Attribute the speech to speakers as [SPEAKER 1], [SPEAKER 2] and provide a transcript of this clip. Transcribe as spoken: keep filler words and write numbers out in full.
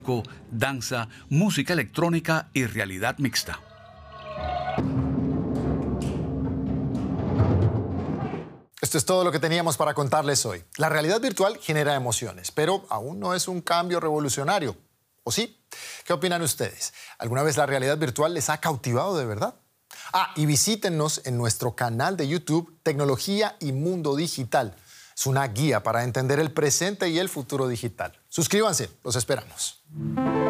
[SPEAKER 1] danza, música electrónica y realidad mixta.
[SPEAKER 2] Esto es todo lo que teníamos para contarles hoy. La realidad virtual genera emociones, pero aún no es un cambio revolucionario. ¿O sí? ¿Qué opinan ustedes? ¿Alguna vez la realidad virtual les ha cautivado de verdad? Ah, y visítennos en nuestro canal de YouTube Tecnología y Mundo Digital. Es una guía para entender el presente y el futuro digital. Suscríbanse, los esperamos.